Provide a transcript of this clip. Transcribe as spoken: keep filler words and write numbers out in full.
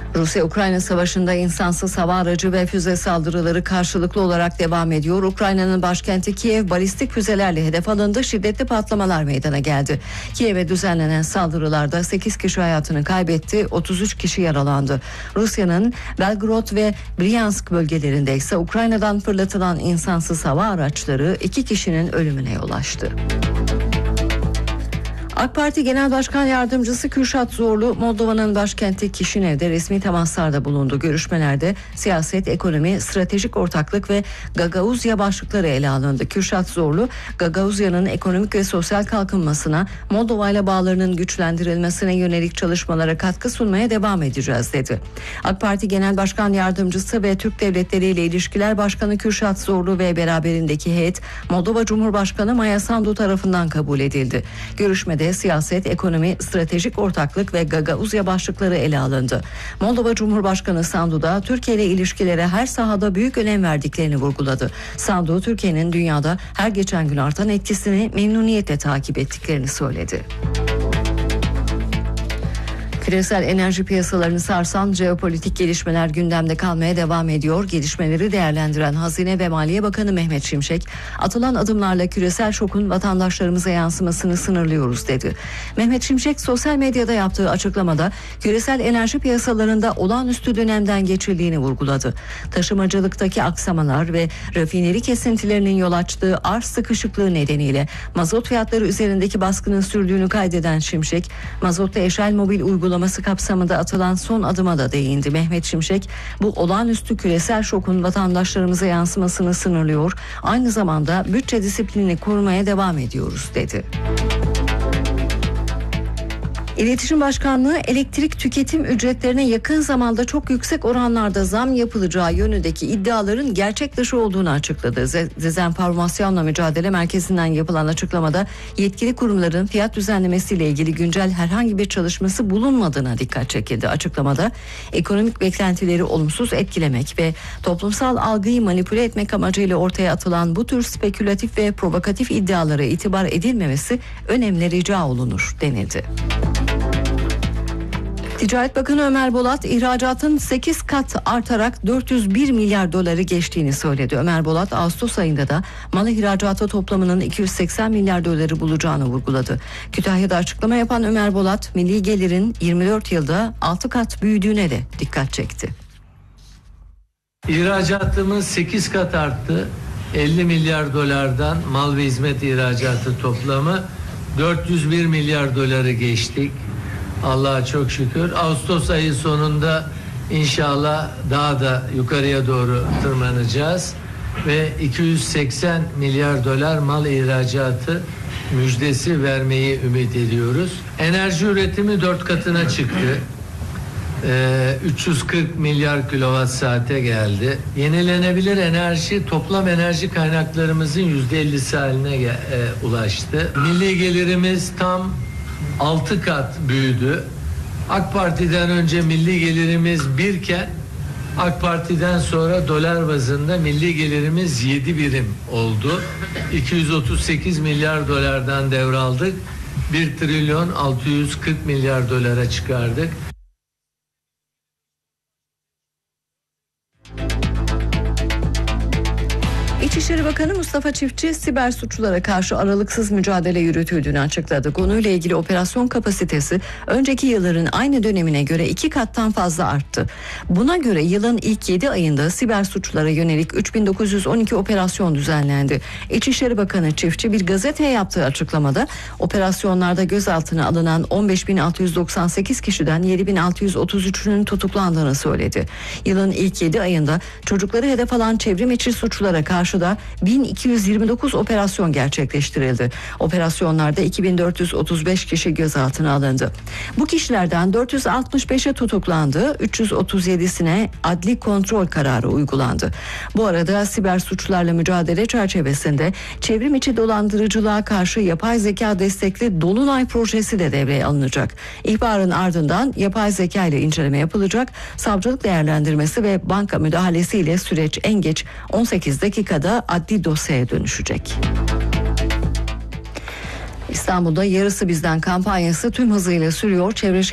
Rusya-Ukrayna savaşında insansız hava aracı ve füze saldırıları karşılıklı olarak devam ediyor. Ukrayna'nın başkenti Kiev balistik füzelerle hedef alındı. Şiddetli patlamalar meydana geldi. Kiev'e düzenlenen saldırılarda sekiz kişi hayatını kaybetti, otuz üç kişi yaralandı. Rusya'nın Belgorod ve Bryansk bölgelerinde ise Ukrayna'dan fırlatılan insansız hava araçları iki kişinin ölümüne yol açtı. AK Parti Genel Başkan Yardımcısı Kürşat Zorlu, Moldova'nın başkenti Kişinev'de resmi temaslarda bulundu. Görüşmelerde siyaset, ekonomi, stratejik ortaklık ve Gagauzya başlıkları ele alındı. Kürşat Zorlu, Gagauzya'nın ekonomik ve sosyal kalkınmasına, Moldova ile bağlarının güçlendirilmesine yönelik çalışmalara katkı sunmaya devam edeceğiz dedi. AK Parti Genel Başkan Yardımcısı ve Türk Devletleri ile İlişkiler Başkanı Kürşat Zorlu ve beraberindeki heyet, Moldova Cumhurbaşkanı Maya Sandu tarafından kabul edildi. Görüşmede siyaset, ekonomi, stratejik ortaklık ve Gagauzya başlıkları ele alındı. Moldova Cumhurbaşkanı Sandu da Türkiye ile ilişkilere her sahada büyük önem verdiklerini vurguladı. Sandu, Türkiye'nin dünyada her geçen gün artan etkisini memnuniyetle takip ettiklerini söyledi. Küresel enerji piyasalarını sarsan jeopolitik gelişmeler gündemde kalmaya devam ediyor. Gelişmeleri değerlendiren Hazine ve Maliye Bakanı Mehmet Şimşek, atılan adımlarla küresel şokun vatandaşlarımıza yansımasını sınırlıyoruz dedi. Mehmet Şimşek sosyal medyada yaptığı açıklamada küresel enerji piyasalarında olağanüstü dönemden geçildiğini vurguladı. Taşımacılıktaki aksamalar ve rafineri kesintilerinin yol açtığı arz sıkışıklığı nedeniyle mazot fiyatları üzerindeki baskının sürdüğünü kaydeden Şimşek, mazotla eşel mobil uygulama kapsamında atılan son adıma da değindi. Mehmet Şimşek, bu olağanüstü küresel şokun vatandaşlarımıza yansımasını sınırlıyor, aynı zamanda bütçe disiplinini korumaya devam ediyoruz dedi. İletişim Başkanlığı elektrik tüketim ücretlerine yakın zamanda çok yüksek oranlarda zam yapılacağı yönündeki iddiaların gerçek dışı olduğunu açıkladı. Dezenformasyonla Mücadele Merkezi'nden yapılan açıklamada yetkili kurumların fiyat düzenlemesiyle ilgili güncel herhangi bir çalışması bulunmadığına dikkat çekildi. Açıklamada ekonomik beklentileri olumsuz etkilemek ve toplumsal algıyı manipüle etmek amacıyla ortaya atılan bu tür spekülatif ve provokatif iddialara itibar edilmemesi önemli rica olunur denildi. Ticaret Bakanı Ömer Bolat, ihracatın sekiz kat artarak dört yüz bir milyar doları geçtiğini söyledi. Ömer Bolat, Ağustos ayında da mal ihracatı toplamının iki yüz seksen milyar doları bulacağını vurguladı. Kütahya'da açıklama yapan Ömer Bolat, milli gelirin yirmi dört yılda altı kat büyüdüğüne de dikkat çekti. İhracatımız sekiz kat arttı. elli milyar dolardan mal ve hizmet ihracatı toplamı dört yüz bir milyar doları geçtik. Allah'a çok şükür. Ağustos ayı sonunda inşallah daha da yukarıya doğru tırmanacağız ve iki yüz seksen milyar dolar mal ihracatı müjdesi vermeyi ümit ediyoruz. Enerji üretimi dört katına çıktı. Ee, üç yüz kırk milyar kilowatt saate geldi. Yenilenebilir enerji toplam enerji kaynaklarımızın yüzde ellisi haline e, ulaştı. Milli gelirimiz tam altı kat büyüdü. AK Parti'den önce milli gelirimiz birken AK Parti'den sonra dolar bazında milli gelirimiz yedi birim oldu. iki yüz otuz sekiz milyar dolardan devraldık. bir trilyon altı yüz kırk milyar dolara çıkardık. İçişleri Bakanı Mustafa Çiftçi, siber suçlara karşı aralıksız mücadele yürütüldüğünü açıkladı. Konuyla ilgili operasyon kapasitesi önceki yılların aynı dönemine göre iki kattan fazla arttı. Buna göre yılın ilk yedi ayında siber suçlara yönelik üç bin dokuz yüz on iki operasyon düzenlendi. İçişleri Bakanı Çiftçi bir gazeteye yaptığı açıklamada operasyonlarda gözaltına alınan on beş bin altı yüz doksan sekiz kişiden yedi bin altı yüz otuz üçünün tutuklandığını söyledi. Yılın ilk yedi ayında çocukları hedef alan çevrim içi suçlara karşı da bin iki yüz yirmi dokuz operasyon gerçekleştirildi. Operasyonlarda iki bin dört yüz otuz beş kişi gözaltına alındı. Bu kişilerden dört yüz altmış beşe tutuklandı, üç yüz otuz yedisine adli kontrol kararı uygulandı. Bu arada siber suçlarla mücadele çerçevesinde çevrim içi dolandırıcılığa karşı yapay zeka destekli Dolunay projesi de devreye alınacak. İhbarın ardından yapay zeka ile inceleme yapılacak, savcılık değerlendirmesi ve banka müdahalesiyle süreç en geç on sekiz dakikada adli dosyaya dönüşecek. İstanbul'da Yarısı Bizden kampanyası tüm hızıyla sürüyor. Çevre